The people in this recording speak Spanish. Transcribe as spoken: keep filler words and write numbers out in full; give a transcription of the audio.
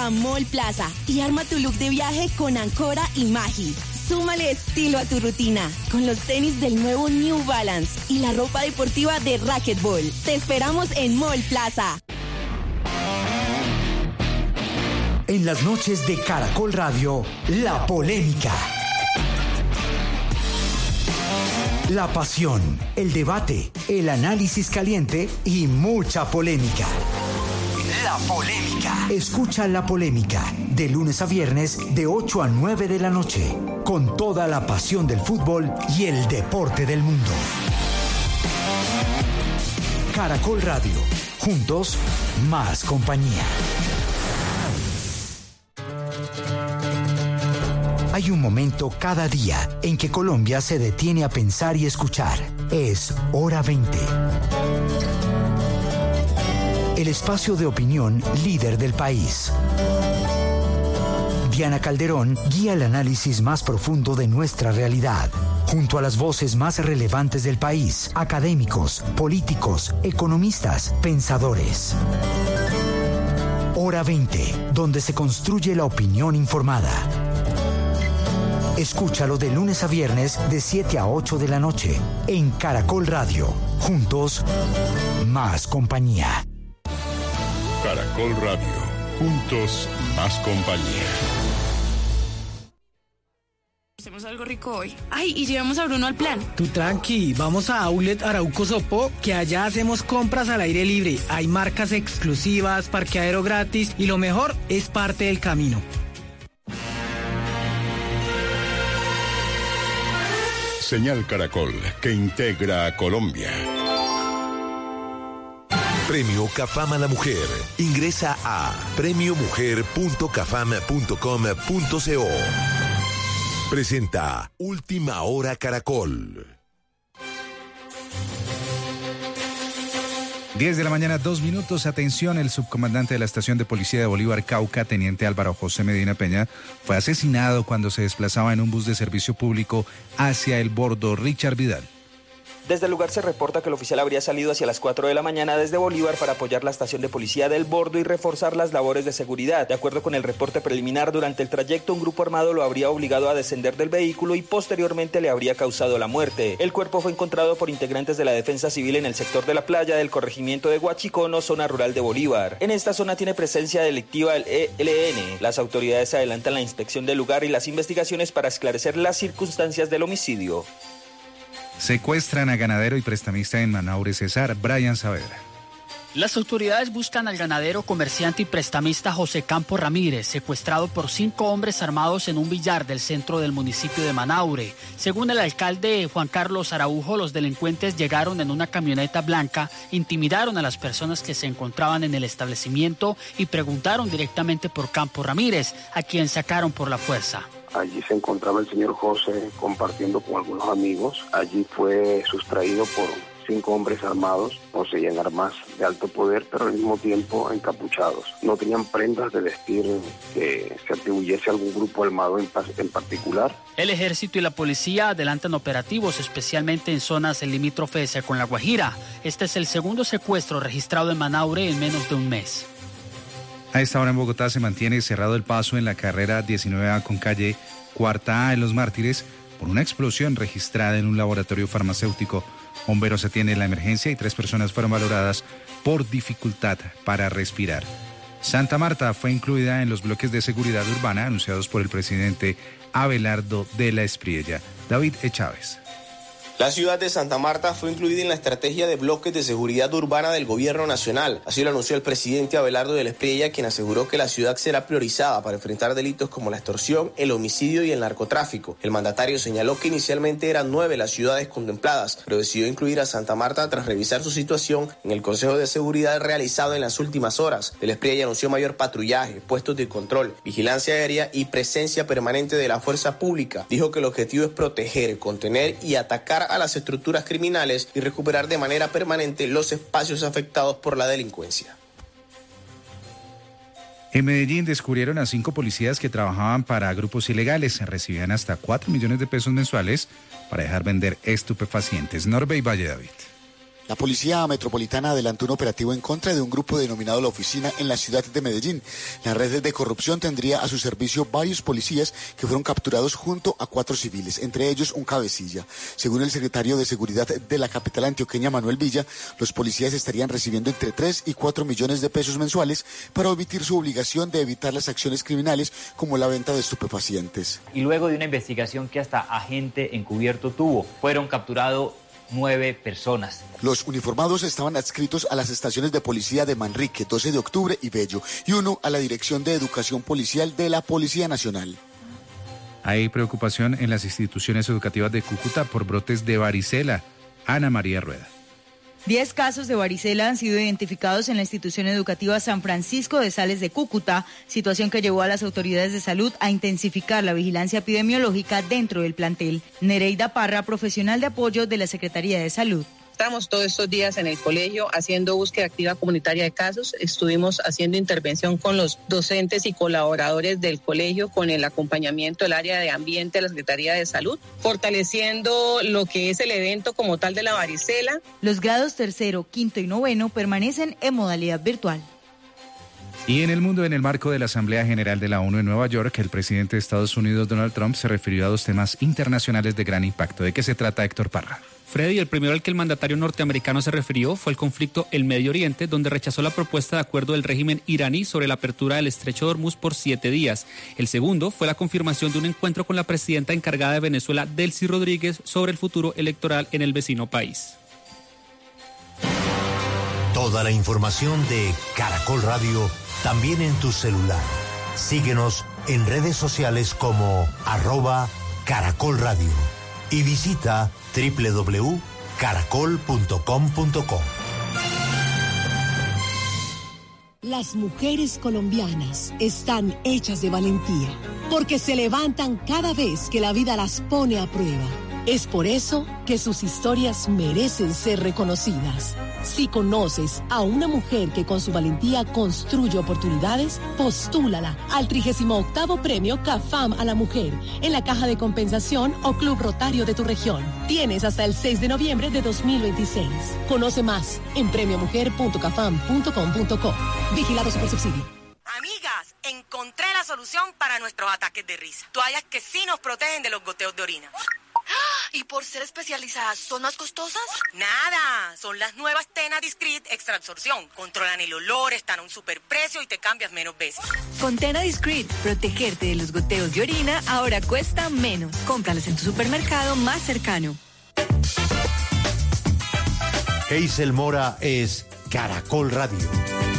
a Mall Plaza y arma tu look de viaje con Ancora y Magi. Súmale estilo a tu rutina con los tenis del nuevo New Balance y la ropa deportiva de Racquetball. Te esperamos en Mall Plaza. En las noches de Caracol Radio, La Polémica. La pasión, el debate, el análisis caliente y mucha polémica. La Polémica. Escucha La Polémica de lunes a viernes de ocho a nueve de la noche con toda la pasión del fútbol y el deporte del mundo. Caracol Radio. Juntos, más compañía. Hay un momento cada día en que Colombia se detiene a pensar y escuchar. Es Hora veinte. El espacio de opinión líder del país. Diana Calderón guía el análisis más profundo de nuestra realidad, junto a las voces más relevantes del país, académicos, políticos, economistas, pensadores. Hora veinte, donde se construye la opinión informada. Escúchalo de lunes a viernes de siete a ocho de la noche en Caracol Radio. Juntos, más compañía. Caracol Radio. Juntos, más compañía. Hacemos algo rico hoy. Ay, y llevamos a Bruno al plan. Tú tranqui, vamos a Outlet Arauco Sopó, que allá hacemos compras al aire libre. Hay marcas exclusivas, parqueadero gratis y lo mejor es parte del camino. Señal Caracol, que integra a Colombia. Premio Cafam a la Mujer. Ingresa a premio mujer punto cafam punto com punto co. Presenta Última Hora Caracol. diez de la mañana, dos minutos. Atención, el subcomandante de la estación de policía de Bolívar, Cauca, teniente Álvaro José Medina Peña, fue asesinado cuando se desplazaba en un bus de servicio público hacia el bordo Richard Vidal. Desde el lugar se reporta que el oficial habría salido hacia las cuatro de la mañana desde Bolívar para apoyar la estación de policía del Bordo y reforzar las labores de seguridad. De acuerdo con el reporte preliminar, durante el trayecto un grupo armado lo habría obligado a descender del vehículo y posteriormente le habría causado la muerte. El cuerpo fue encontrado por integrantes de la Defensa Civil en el sector de la playa del corregimiento de Guachicono, zona rural de Bolívar. En esta zona tiene presencia delictiva el E L N. Las autoridades adelantan la inspección del lugar y las investigaciones para esclarecer las circunstancias del homicidio. Secuestran a ganadero y prestamista en Manaure, Cesar. Brian Saavedra. Las autoridades buscan al ganadero, comerciante y prestamista José Campo Ramírez, secuestrado por cinco hombres armados en un billar del centro del municipio de Manaure. Según el alcalde Juan Carlos Araujo, los delincuentes llegaron en una camioneta blanca, intimidaron a las personas que se encontraban en el establecimiento y preguntaron directamente por Campo Ramírez, a quien sacaron por la fuerza. Allí se encontraba el señor José compartiendo con algunos amigos. Allí fue sustraído por cinco hombres armados, poseían armas de alto poder, pero al mismo tiempo encapuchados. No tenían prendas de vestir que se atribuyese a algún grupo armado en, en particular. El ejército y la policía adelantan operativos, especialmente en zonas limítrofes con La Guajira. Este es el segundo secuestro registrado en Manaure en menos de un mes. A esta hora en Bogotá se mantiene cerrado el paso en la carrera diecinueve A con calle Cuarta A en Los Mártires por una explosión registrada en un laboratorio farmacéutico. Bomberos atienden la emergencia y tres personas fueron valoradas por dificultad para respirar. Santa Marta fue incluida en los bloques de seguridad urbana anunciados por el presidente Abelardo de la Espriella. David E. Chávez. La ciudad de Santa Marta fue incluida en la estrategia de bloques de seguridad urbana del gobierno nacional. Así lo anunció el presidente Abelardo de la Espriella, quien aseguró que la ciudad será priorizada para enfrentar delitos como la extorsión, el homicidio y el narcotráfico. El mandatario señaló que inicialmente eran nueve las ciudades contempladas, pero decidió incluir a Santa Marta tras revisar su situación en el Consejo de Seguridad realizado en las últimas horas. De la Espriella anunció mayor patrullaje, puestos de control, vigilancia aérea y presencia permanente de la fuerza pública. Dijo que el objetivo es proteger, contener y atacar a las estructuras criminales y recuperar de manera permanente los espacios afectados por la delincuencia. En Medellín descubrieron a cinco policías que trabajaban para grupos ilegales. Recibían hasta cuatro millones de pesos mensuales para dejar vender estupefacientes. Norbey Valle David. La Policía Metropolitana adelantó un operativo en contra de un grupo denominado La Oficina en la ciudad de Medellín. La red de corrupción tendría a su servicio varios policías que fueron capturados junto a cuatro civiles, entre ellos un cabecilla. Según el secretario de Seguridad de la capital antioqueña, Manuel Villa, los policías estarían recibiendo entre tres y cuatro millones de pesos mensuales para omitir su obligación de evitar las acciones criminales como la venta de estupefacientes. Y luego de una investigación que hasta agente encubierto tuvo, fueron capturados nueve personas. Los uniformados estaban adscritos a las estaciones de policía de Manrique, doce de octubre y Bello, y uno a la Dirección de Educación Policial de la Policía Nacional. Hay preocupación en las instituciones educativas de Cúcuta por brotes de varicela. Ana María Rueda. Diez casos de varicela han sido identificados en la institución educativa San Francisco de Sales de Cúcuta, situación que llevó a las autoridades de salud a intensificar la vigilancia epidemiológica dentro del plantel. Nereida Parra, profesional de apoyo de la Secretaría de Salud. Estamos todos estos días en el colegio haciendo búsqueda activa comunitaria de casos. Estuvimos haciendo intervención con los docentes y colaboradores del colegio con el acompañamiento del área de ambiente de la Secretaría de Salud, fortaleciendo lo que es el evento como tal de la varicela. Los grados tercero, quinto y noveno permanecen en modalidad virtual. Y en el mundo, en el marco de la Asamblea General de la ONU en Nueva York, el presidente de Estados Unidos, Donald Trump, se refirió a dos temas internacionales de gran impacto. ¿De qué se trata, Héctor Parra? Freddy, el primero al que el mandatario norteamericano se refirió fue el conflicto en Medio Oriente, donde rechazó la propuesta de acuerdo del régimen iraní sobre la apertura del estrecho de Hormuz por siete días. El segundo fue la confirmación de un encuentro con la presidenta encargada de Venezuela, Delcy Rodríguez, sobre el futuro electoral en el vecino país. Toda la información de Caracol Radio también en tu celular. Síguenos en redes sociales como arroba Caracol Radio y visita doble u doble u doble u punto caracol punto com punto co. Las mujeres colombianas están hechas de valentía, porque se levantan cada vez que la vida las pone a prueba. Es por eso que sus historias merecen ser reconocidas. Si conoces a una mujer que con su valentía construye oportunidades, postúlala al trigésimo octavo Premio CAFAM a la Mujer en la Caja de Compensación o Club Rotario de tu región. Tienes hasta el seis de noviembre de dos mil veintiséis. Conoce más en premio mujer punto cafam punto com punto co. Vigilado Supersubsidio. Amigas, encontré la solución para nuestros ataques de risa. Toallas que sí nos protegen de los goteos de orina. ¿Y por ser especializadas, son más costosas? Nada, son las nuevas Tena Discreet Extra Absorción. Controlan el olor, están a un superprecio y te cambias menos veces. Con Tena Discreet, protegerte de los goteos de orina ahora cuesta menos. Cómpralas en tu supermercado más cercano. Hazel Mora es Caracol Radio.